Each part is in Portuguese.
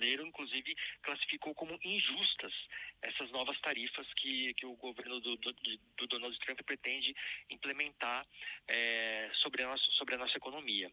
Janeiro, inclusive, classificou como injustas essas novas tarifas que o governo do Donald Trump pretende implementar sobre a nossa economia.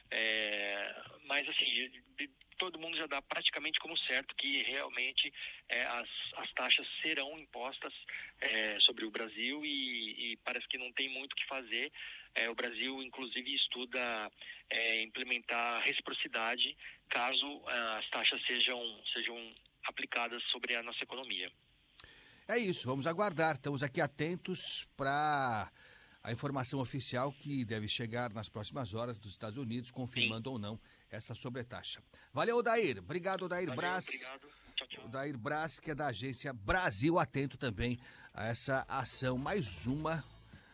Mas, assim, todo mundo já dá praticamente como certo que realmente as taxas serão impostas sobre o Brasil e parece que não tem muito o que fazer. O Brasil, inclusive, estuda implementar reciprocidade caso as taxas sejam aplicadas sobre a nossa economia. É isso, vamos aguardar. Estamos aqui atentos para a informação oficial que deve chegar nas próximas horas dos Estados Unidos, confirmando ou não essa sobretaxa. Valeu, Odair. Obrigado, Odair Braz. Obrigado. Tchau, tchau. Odair Braz, que é da agência Brasil, atento também a essa ação. Mais uma,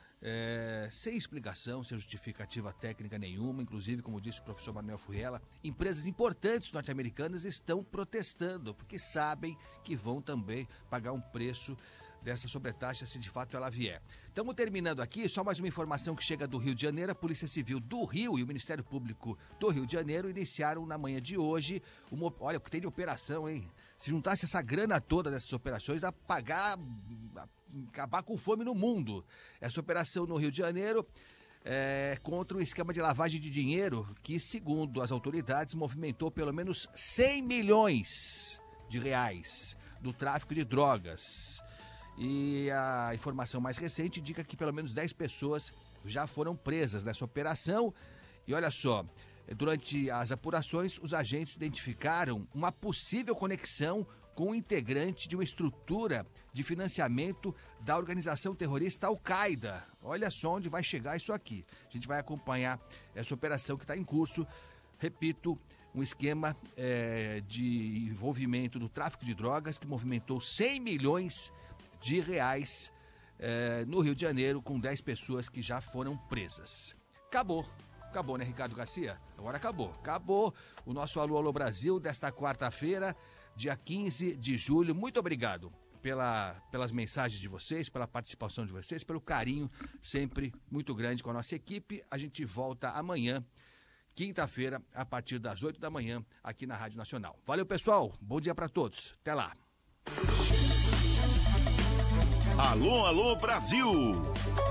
sem explicação, sem justificativa técnica nenhuma. Inclusive, como disse o professor Manuel Furriela, empresas importantes norte-americanas estão protestando, porque sabem que vão também pagar um preço dessa sobretaxa, se de fato ela vier. Estamos terminando aqui, só mais uma informação que chega do Rio de Janeiro. A Polícia Civil do Rio e o Ministério Público do Rio de Janeiro iniciaram na manhã de hoje olha o que tem de operação, hein? Se juntasse essa grana toda dessas operações, dá pra acabar com fome no mundo. Essa operação no Rio de Janeiro contra um esquema de lavagem de dinheiro que, segundo as autoridades, movimentou pelo menos 100 milhões de reais do tráfico de drogas. E a informação mais recente indica que pelo menos 10 pessoas já foram presas nessa operação. E olha só, durante as apurações, os agentes identificaram uma possível conexão com um integrante de uma estrutura de financiamento da organização terrorista Al-Qaeda. Olha só onde vai chegar isso aqui. A gente vai acompanhar essa operação que está em curso. Repito, um esquema de envolvimento do tráfico de drogas que movimentou 100 milhões de reais no Rio de Janeiro, com 10 pessoas que já foram presas. Acabou, né, Ricardo Garcia? Agora acabou o nosso Alô Brasil desta quarta-feira, dia 15 de julho. Muito obrigado pelas mensagens de vocês, pela participação de vocês, pelo carinho sempre muito grande com a nossa equipe. A gente volta amanhã, quinta-feira, a partir das 8 da manhã, aqui na Rádio Nacional. Valeu, pessoal. Bom dia para todos. Até lá. Alô Brasil!